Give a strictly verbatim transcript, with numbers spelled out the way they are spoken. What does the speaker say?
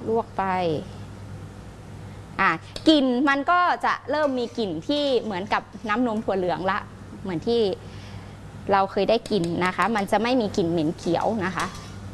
ลวกไปอ่ะกลิ่นมันก็จะเริ่มมีกลิ่นที่เหมือนกับน้ำนมถั่วเหลืองละเหมือนที่เราเคยได้กลิ่นนะคะมันจะไม่มีกลิ่นเหม็นเขียวนะคะ